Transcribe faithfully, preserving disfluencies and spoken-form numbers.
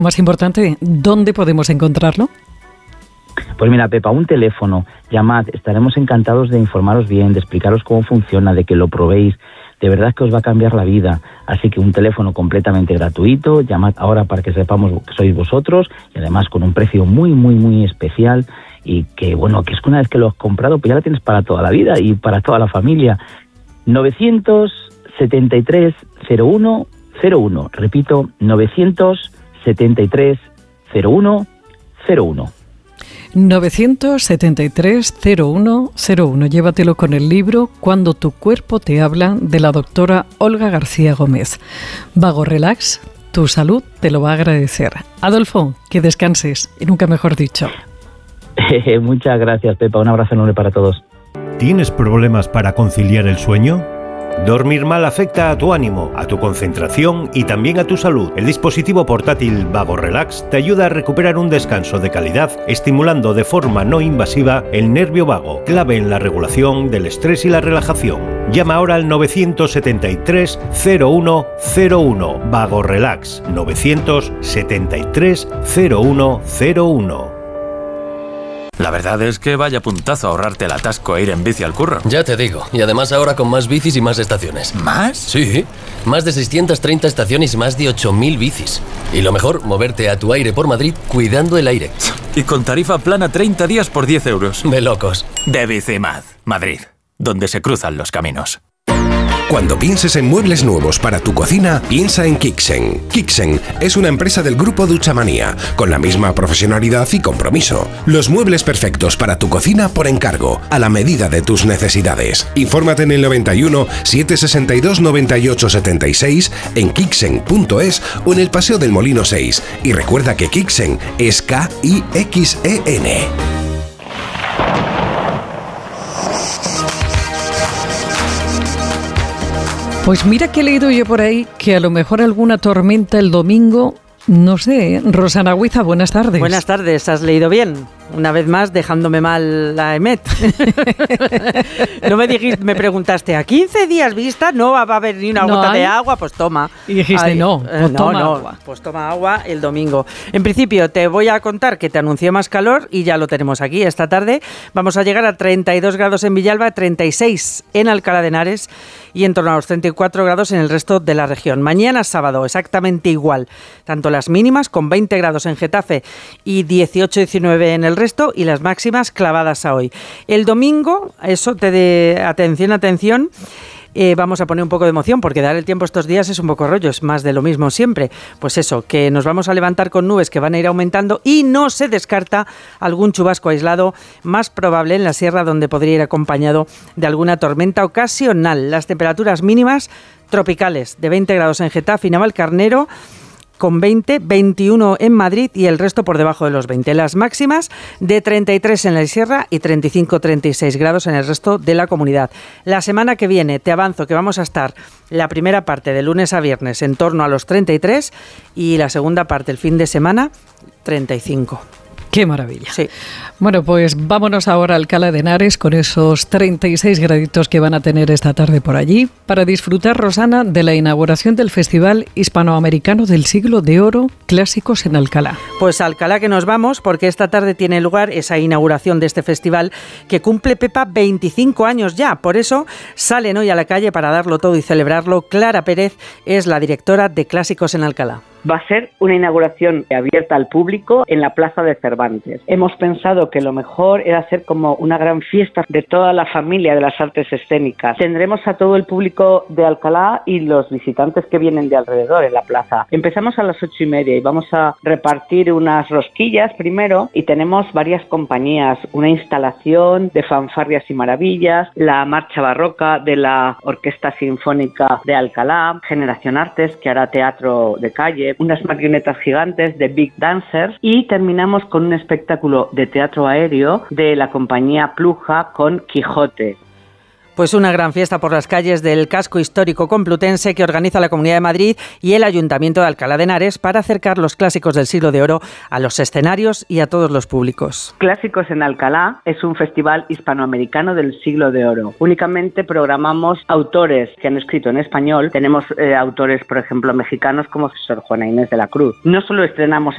más importante, ¿dónde podemos encontrarlo? Pues mira, Pepa, un teléfono, llamad, estaremos encantados de informaros bien, de explicaros cómo funciona, de que lo probéis. De verdad que os va a cambiar la vida. Así que un teléfono completamente gratuito, llamad ahora para que sepamos que sois vosotros y además con un precio muy, muy, muy especial y que, bueno, que es que una vez que lo has comprado, pues ya lo tienes para toda la vida y para toda la familia. novecientos setenta y tres cero uno cero uno. Repito, novecientos setenta y tres cero uno cero uno. novecientos setenta y tres cero uno cero uno. Llévatelo con el libro Cuando tu cuerpo te habla, de la doctora Olga García Gómez. Vago Relax, tu salud te lo va a agradecer. Adolfo, que descanses, y nunca mejor dicho. Muchas gracias, Pepa. Un abrazo enorme para todos. ¿Tienes problemas para conciliar el sueño? Dormir mal afecta a tu ánimo, a tu concentración y también a tu salud. El dispositivo portátil Vago Relax te ayuda a recuperar un descanso de calidad, estimulando de forma no invasiva el nervio vago, clave en la regulación del estrés y la relajación. Llama ahora al novecientos setenta y tres cero uno cero uno. Vago Relax, novecientos setenta y tres cero uno cero uno. La verdad es que vaya puntazo ahorrarte el atasco e ir en bici al curro. Ya te digo, y además ahora con más bicis y más estaciones. ¿Más? Sí, más de seiscientas treinta estaciones y más de ocho mil bicis. Y lo mejor, moverte a tu aire por Madrid cuidando el aire. Y con tarifa plana treinta días por diez euros. De locos. De Bicimad, Madrid, donde se cruzan los caminos. Cuando pienses en muebles nuevos para tu cocina, piensa en Kixen. Kixen es una empresa del grupo Duchamanía, con la misma profesionalidad y compromiso. Los muebles perfectos para tu cocina por encargo, a la medida de tus necesidades. Infórmate en el noventa y uno, setecientos sesenta y dos, noventa y ocho, setenta y seis, en kixen punto es o en el Paseo del Molino seis. Y recuerda que Kixen es K I X E N. Pues mira que he leído yo por ahí que a lo mejor alguna tormenta el domingo, no sé. Rosana Huiza, buenas tardes. Buenas tardes, has leído bien. Una vez más, dejándome mal la EMET. No me dijiste, me preguntaste, ¿a quince días vista no va a haber ni una no gota hay. de agua? Pues toma. Y dijiste, Ay, no, pues eh, no, toma no, agua. Pues toma agua el domingo. En principio, te voy a contar que te anuncié más calor y ya lo tenemos aquí. Esta tarde vamos a llegar a treinta y dos grados en Villalba, treinta y seis en Alcalá de Henares y en torno a los treinta y cuatro grados en el resto de la región. Mañana sábado, exactamente igual. Tanto las mínimas, con veinte grados en Getafe y dieciocho diecinueve en el resto, y las máximas clavadas a hoy. El domingo, eso te de atención, atención, eh, vamos a poner un poco de emoción, porque dar el tiempo estos días es un poco rollo, es más de lo mismo siempre. Pues eso, que nos vamos a levantar con nubes que van a ir aumentando y no se descarta algún chubasco aislado, más probable en la sierra, donde podría ir acompañado de alguna tormenta ocasional. Las temperaturas mínimas tropicales de veinte grados en Getafe y Navalcarnero, con veinte, veintiuno en Madrid y el resto por debajo de los veinte. Las máximas de treinta y tres en la sierra y treinta y cinco, treinta y seis grados en el resto de la comunidad. La semana que viene te avanzo que vamos a estar la primera parte de lunes a viernes en torno a los treinta y tres y la segunda parte el fin de semana treinta y cinco. ¡Qué maravilla! Sí. Bueno, pues vámonos ahora a Alcalá de Henares con esos treinta y seis graditos que van a tener esta tarde por allí para disfrutar, Rosana, de la inauguración del Festival Hispanoamericano del Siglo de Oro, Clásicos en Alcalá. Pues a Alcalá que nos vamos, porque esta tarde tiene lugar esa inauguración de este festival que cumple, Pepa, veinticinco años ya. Por eso salen hoy a la calle para darlo todo y celebrarlo. Clara Pérez es la directora de Clásicos en Alcalá. Va a ser una inauguración abierta al público en la Plaza de Cervantes. Hemos pensado que lo mejor era hacer como una gran fiesta de toda la familia de las artes escénicas. Tendremos a todo el público de Alcalá y los visitantes que vienen de alrededor en la plaza. Empezamos a las ocho y media y vamos a repartir unas rosquillas primero, y tenemos varias compañías, una instalación de fanfarrias y maravillas, la marcha barroca de la Orquesta Sinfónica de Alcalá, Generación Artes, que hará teatro de calle, unas marionetas gigantes de Big Dancers, y terminamos con un espectáculo de teatro aéreo de la compañía Pluja con Quijote. Pues una gran fiesta por las calles del casco histórico complutense que organiza la Comunidad de Madrid y el Ayuntamiento de Alcalá de Henares para acercar los clásicos del siglo de oro a los escenarios y a todos los públicos. Clásicos en Alcalá es un festival hispanoamericano del siglo de oro. Únicamente programamos autores que han escrito en español. Tenemos eh, autores, por ejemplo, mexicanos como Sor Juana Inés de la Cruz. No solo estrenamos